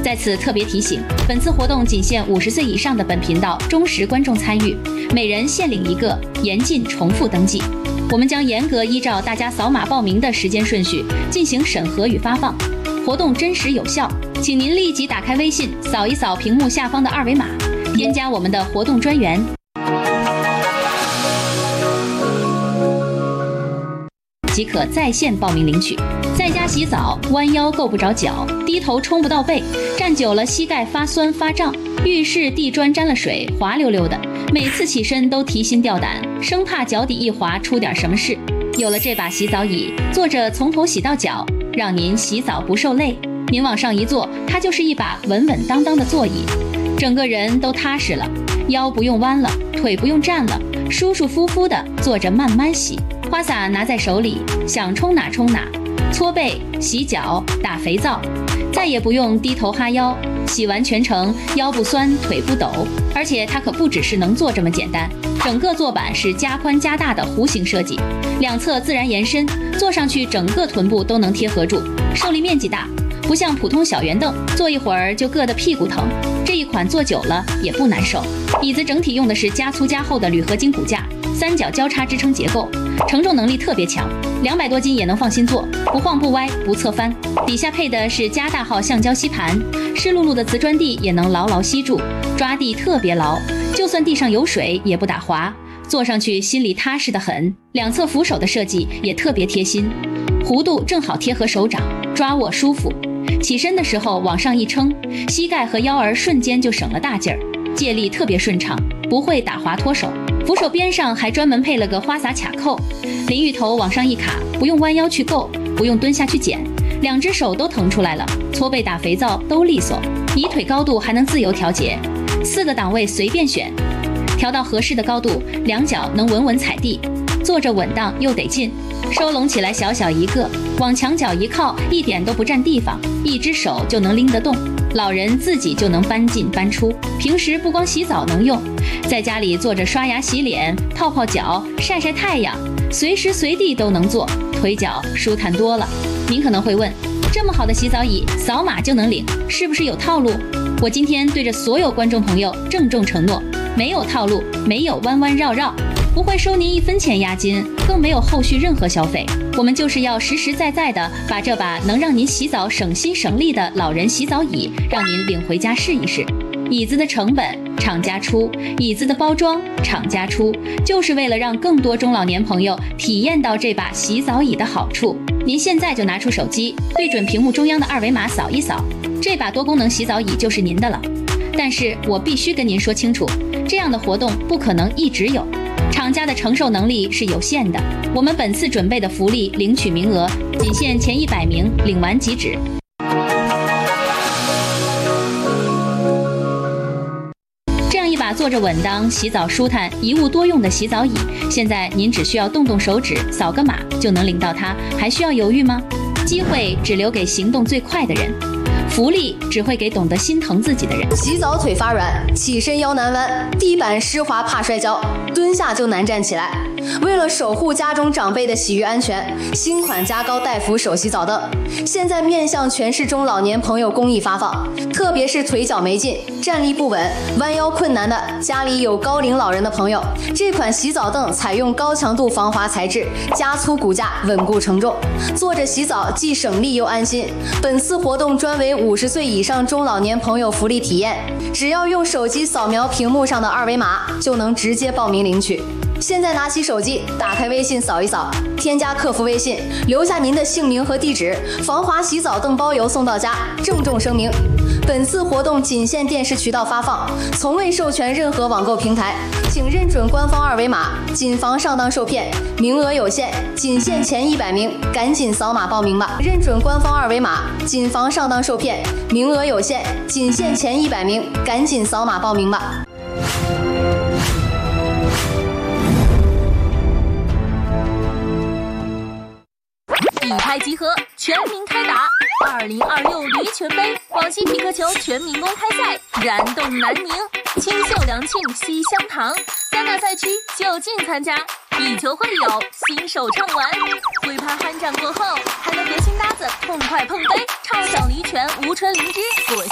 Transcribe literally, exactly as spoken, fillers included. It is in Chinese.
在此特别提醒，本次活动仅限五十岁以上的本频道忠实观众参与，每人限领一个，严禁重复登记。我们将严格依照大家扫码报名的时间顺序进行审核与发放，活动真实有效，请您立即打开微信，扫一扫屏幕下方的二维码，添加我们的活动专员，即可在线报名领取。在家洗澡，弯腰够不着脚，低头冲不到背，站久了膝盖发酸发胀，浴室地砖沾了水，滑溜溜的，每次起身都提心吊胆，生怕脚底一滑出点什么事。有了这把洗澡椅，坐着从头洗到脚，让您洗澡不受累。您往上一坐，它就是一把稳稳当当的座椅，整个人都踏实了，腰不用弯了，腿不用站了，舒舒服服的坐着慢慢洗。花洒拿在手里，想冲哪冲哪，搓背、洗脚、打肥皂，再也不用低头哈腰，洗完全程腰不酸腿不抖。而且它可不只是能做这么简单，整个坐板是加宽加大的弧形设计，两侧自然延伸，坐上去整个臀部都能贴合住，受力面积大，不像普通小圆凳，坐一会儿就硌得屁股疼。这一款坐久了也不难受。椅子整体用的是加粗加厚的铝合金骨架，三角交叉支撑结构，承重能力特别强，两百多斤也能放心坐，不晃不歪不侧翻。底下配的是加大号橡胶吸盘，湿漉漉的瓷砖地也能牢牢吸住，抓地特别牢，就算地上有水也不打滑，坐上去心里踏实得很。两侧扶手的设计也特别贴心，弧度正好贴合手掌，抓握舒服。起身的时候往上一撑，膝盖和腰儿瞬间就省了大劲儿，借力特别顺畅，不会打滑脱手。扶手边上还专门配了个花洒卡扣，淋浴头往上一卡，不用弯腰去够，不用蹲下去捡，两只手都腾出来了，搓背打肥皂都利索。椅腿高度还能自由调节，四个档位随便选，调到合适的高度，两脚能稳稳踩地，坐着稳当又得劲。收拢起来小小一个，往墙角一靠，一点都不占地方，一只手就能拎得动，老人自己就能搬进搬出。平时不光洗澡能用，在家里坐着刷牙洗脸、泡泡脚、晒晒太阳，随时随地都能做，腿脚舒坦多了。您可能会问，这么好的洗澡椅，扫码就能领，是不是有套路？我今天对着所有观众朋友郑重承诺，没有套路，没有弯弯绕绕，不会收您一分钱押金，更没有后续任何消费。我们就是要实实在在的把这把能让您洗澡省心省力的老人洗澡椅让您领回家试一试。椅子的成本厂家出，椅子的包装厂家出，就是为了让更多中老年朋友体验到这把洗澡椅的好处。您现在就拿出手机，对准屏幕中央的二维码扫一扫，这把多功能洗澡椅就是您的了。但是我必须跟您说清楚，这样的活动不可能一直有，厂家的承受能力是有限的。我们本次准备的福利领取名额仅限前一百名，领完即止。这样一把坐着稳当、洗澡舒坦、一物多用的洗澡椅，现在您只需要动动手指，扫个码就能领到它，还需要犹豫吗？机会只留给行动最快的人，福利只会给懂得心疼自己的人。 洗澡腿发软，起身腰难弯，地板湿滑怕摔跤，蹲下就难站起来。为了守护家中长辈的洗浴安全，新款加高带扶手洗澡凳现在面向全市中老年朋友公益发放，特别是腿脚没劲、站立不稳、弯腰困难的家里有高龄老人的朋友，这款洗澡凳采用高强度防滑材质，加粗骨架，稳固承重，坐着洗澡既省力又安心。本次活动专为五十岁以上中老年朋友福利体验，只要用手机扫描屏幕上的二维码，就能直接报名领取。现在拿起手机，打开微信扫一扫，添加客服微信，留下您的姓名和地址，防滑洗澡凳包邮送到家。郑重声明，本次活动仅限电视渠道发放，从未授权任何网购平台，请认准官方二维码，谨防上当受骗，名额有限，仅限前一百名，赶紧扫码报名吧！认准官方二维码，谨防上当受骗，名额有限，仅限前一百名，赶紧扫码报名吧！ 一拍即合，全民开打！二零二六驴拳杯广西匹克球全民公开赛燃动南宁，清秀良沁西乡堂，三大赛区就近参加，以球会友，新手畅玩。挥拍酣战过后，还能和新搭子痛快碰杯，畅享驴拳无春灵芝，所